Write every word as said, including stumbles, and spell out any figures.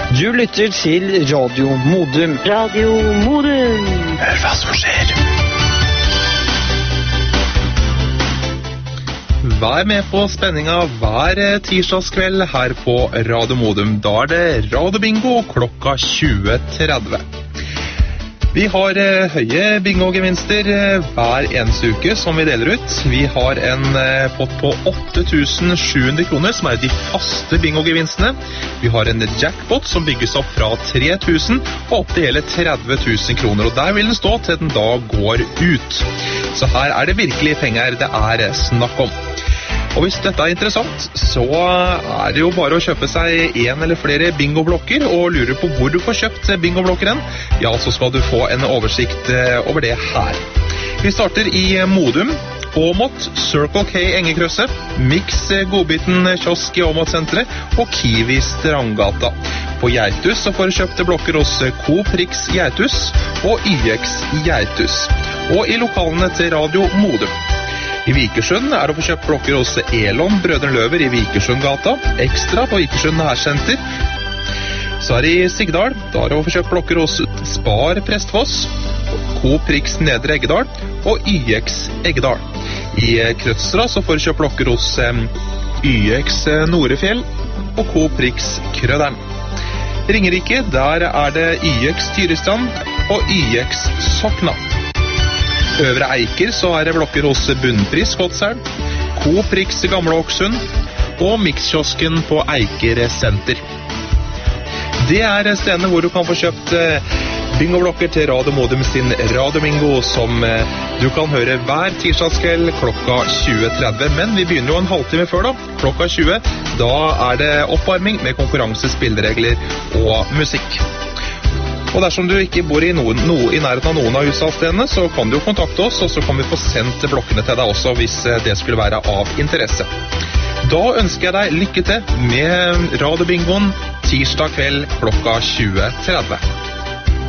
Du lytter til Radio Modum. Radio Modum. Hør hva som skjer. Vær med på spenninga hver tirsdagskveld her på Radio Modum. Da er det Radio Bingo klokka tjue tretti. Vi har eh, høye bingo-gevinster eh, hver eneste uke som vi deler ut. Vi har en eh, pott på åtte tusen sju hundre kroner som er de faste bingo-gevinstene. Vi har en jackpot som bygges opp fra tre tusen og opp til hele tretti tusen kroner. Og der vil den stå til den da går ut. Så her er det virkelig penger det er snakk om. Og hvis dette er interessant, så er det jo bare å kjøpe seg en eller flere bingoblokker og lure på hvor du får kjøpt bingoblokkeren. Ja, så skal du få en oversikt over det her. Vi starter i Modum, Åmot, Circle K Engekrøsset, Mix Godbiten Kiosk i Åmot-sentret og Kiwi Strandgata. På Geitus så får du kjøpte blokker hos Coop Rix Geitus og Y X Geitus. Og i lokalene til Radio Modum. I Vikersund er det å få kjøpt blokker hos Elon Brødren Løver i Vikersundgata, Ekstra på Vikersund Nærsenter. Så er det i Sigdal, da er det å få kjøpt blokker hos Spar Prestfoss, Coop Rix Nedre Eggedal og Y X Eggedal. I Krødsra så får du kjøpt blokker hos Y X Norefjell og Coop Rix Krøderen. Ringerike, der er det Y X Tyristrand og Y X Sokna. Øvre Eiker så er det blokker hos Bunnpris Skotselv, Coop Rix Gamle Åksund og Mixkiosken på Eiker Senter. Det er stedene hvor du kan få kjøpt bingoblokker til Radio Modum sin Radio Bingo som du kan høre hver tirsdagskveld klokka tjue tretti. Men vi begynner jo en halvtime før da, klokka tjue. Da er det oppvarming med konkurranse, spilleregler og musikk. Og dersom du ikke bor i, noen, no, i nærheten av noen av utsalgsstedene, så kan du jo kontakte oss, og så kan vi få sendt blokkene til deg også, hvis det skulle være av interesse. Da ønsker jeg deg lykke til med Radio Bingoen tirsdag kveld klokka tjue tretti.